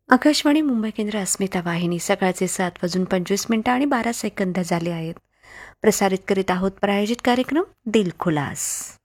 आकाशवाणी मुंबई केंद्र अस्मिता वाहिनी सकाळचे 7:25 आणि 12 सेकंद झाले आहेत. प्रसारित करीत आहोत प्रायोजित कार्यक्रम दिल खुलास.